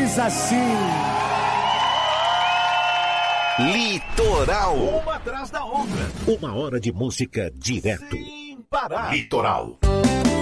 diz assim. Litoral. Uma atrás da outra. 1 hora de música direto. Sem parar. Litoral.